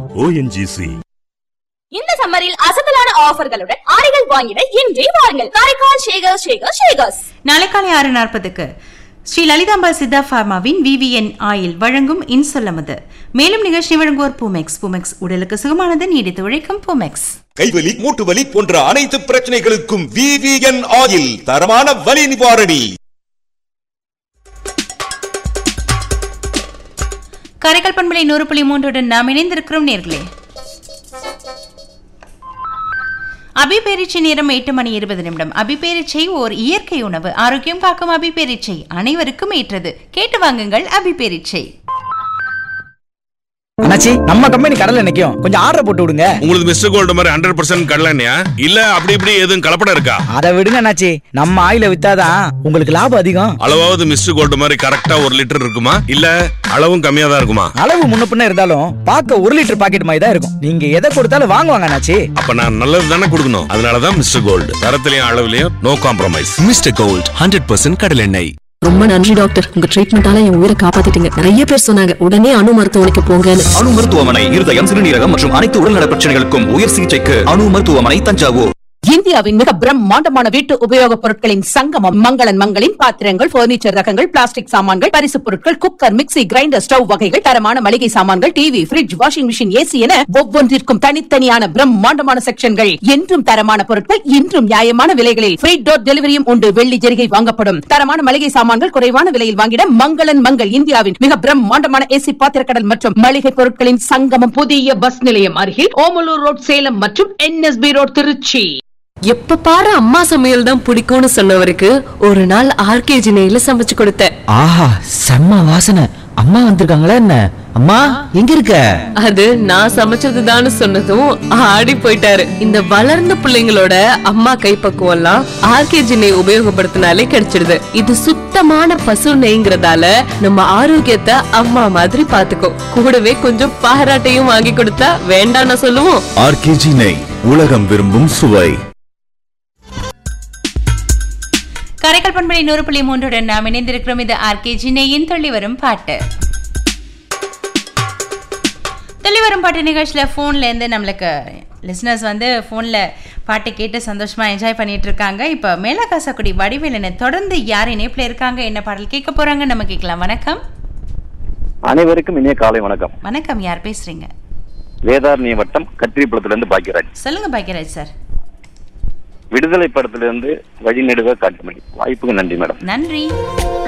ONGC. இந்த சம்மரில் அசத்தலான ஆஃபர்களுடன் ஆடைகள் வாங்கிட இன்றே வாருங்கள். காரைக்கால் ஷேகர்ஸ். நாளை காலை 6:40க்கு ஸ்ரீ லலிதாம்பா சித்தா பார்மாவின் VVN ஆயில் வழங்கும் இன்சொல்லமது. மேலும் நிகழ்ச்சி வழங்குவோர் பூமெக்ஸ். உடலுக்கு சுகமானது, நீடித்து உழைக்கும் பூமெக்ஸ். கைவலி, மூட்டு வலி போன்ற அனைத்து பிரச்சனைகளுக்கும் VVN ஆயில் தரமான வலி நிவாரணி. காரைக்கால் பண்பலை 100.3 நாம் இணைந்திருக்கிறோம் நேர்களே. அபிபேரிச்சை நேரம் 8:20. அபிபேரிச்சை ஓர் இயற்கை உணவு. ஆரோக்கியம் காக்கும் அபிபேரிச்சை அனைவருக்கும் ஏற்றது. கேட்டு வாங்குங்கள் அபிபேரிச்சை. அண்ணாச்சி, நம்ம கம்பெனி கடலை நிக்கும், கொஞ்சம் ஆர்டர் போட்டு விடுங்க. உங்களுக்கு மிஸ்டர் கோல்டு மாதிரி 100% கடலையா இல்ல அப்படி இப்படி எதுவும் கலப்படம் இருக்கா? அதை விடுங்க அண்ணாச்சி, நம்ம ஆயில வித்தாதான் உங்களுக்கு லாபம் அதிகம். அளவாவது மிஸ்டர் கோல்டு மாதிரி கரெக்டா 1 லிட்டர் இருக்குமா இல்ல அளவும் கம்மியா தான் இருக்குமா? அளவு முன்ன பின்ன இருந்தாலும் பார்க்க 1 லிட்டர் பாக்கெட் மாதிரி தான் இருக்கும். நீங்க எதை கொடுத்தாலும் வாங்குவாங்க அண்ணாச்சி. அப்ப நான் நல்லது தானே கொடுக்கணும். அதனாலதான் mister gold தரத்திலையும் அளவுலயும் no compromise. Mister gold 100% கடலெண்ணெய். ரொம்ப நன்றி டாக்டர், உங்க ட்ரீட்மெண்டால என் உயிரை காப்பாத்திட்டீங்க. நிறைய பேர் சொன்னாங்க உடனே அணு மருத்துவமனைக்கு போங்கன்னு. அணு மருத்துவமனை இருதயம், சிறுநீரகம் மற்றும் அனைத்து உடல்நல பிரச்சனைகளுக்கும் உயர் சிகிச்சைக்கு அணு மருத்துவமனை, தஞ்சாவூர். இந்தியாவின் மிக பிரம்மாண்டமான வீட்டு உபயோகப் பொருட்களின் சங்கமம் மங்களன் மங்களின் பாத்திரங்கள், பர்னிச்சர் ரகங்கள், பிளாஸ்டிக் சாமான்கள், பரிசு பொருட்கள், குக்கர், மிக்ஸி, கிரைண்டர், ஸ்டவ் வகைகள், தரமான மளிகை சாமான்கள், TV, fridge, washing machine, AC என ஒவ்வொன்றிற்கும் தனித்தனியான பிரம்மாண்டமான செக்ஷன்கள். என்றும் தரமான பொருட்கள், இன்றும் நியாயமான விலைகளில் ஃப்ரீ டோர் டெலிவரியும் உண்டு. வெள்ளி ஜெரிகை வாங்கப்படும். தரமான மளிகை சாமான்கள் குறைவான விலையில் வாங்கிட மங்களன் மங்கள். இந்தியாவின் மிக பிரம்மாண்டமான ஏசி பாத்திரக்கடல் மற்றும் மளிகை பொருட்களின் சங்கமம். புதிய பஸ் நிலையம் அருகில் ஓமலூர் ரோட் சேலம் மற்றும் NSB ரோட் திருச்சி. எப்ப பாரு அம்மா சமையல் தான் பிடிக்கும்னு சொன்னவருக்கு ஒரு நாள் RKG நெய்ல சமைச்சு கொடுத்தேன். ஆஹா, செம்ம வாசனை. அம்மா வந்திருக்காங்களா என்ன? அம்மா எங்க இருக்க? அது நான் சமைச்சதுதான்னு சொன்னதும் ஆடி போயிட்டாரு. இந்த வளர்ந்த பிள்ளைங்களோட அம்மா கைப்பக்குவம் எல்லாம் RKG நெய் உபயோகப்படுத்தினாலே கிடைச்சிடுது. இது சுத்தமான பசு நெய்ங்கிறதால நம்ம ஆரோக்கியத்தை அம்மா மாதிரி பாத்துக்கோ. கூடவே கொஞ்சம் பாராட்டையும் வாங்கி கொடுத்தா வேண்டாம்னு சொல்லுவோம். RKG நெய், உலகம் விரும்பும் சுவை. காரைக்கால் பண்பலை 100.3 நாம் இணைந்திருக்கிறோம். இது RKG நெய்யின் துள்ளி வரும் பாட்டு. துள்ளி வரும் பாட்டு நிகழ்ச்சியில் ஃபோன்ல இருந்து நம்மளுக்கு லிசனர்ஸ் ஃபோனில் பாட்டு கேட்டு சந்தோஷமா என்ஜாய் பண்ணிட்டு இருக்காங்க. இப்போ மேலகாசக்குடி வடிவேலனை தொடர்ந்து யார் இணைப்பில் இருக்காங்க, என்ன பாடல் கேட்க போறாங்க நம்ம கேட்கலாம். வணக்கம், அனைவருக்கும் இனிய காலை வணக்கம். வணக்கம், யார் பேசுறீங்க? வேதாரண்ய வட்டம் கத்திரிப்புலத்திலிருந்து பாக்கியராஜ். சொல்லுங்க பாக்கியராஜ் சார். விடுதலை படத்திலிருந்து வழிநெடுக காட்டுமணி. வாய்ப்புக்கு நன்றி மேடம். நன்றி.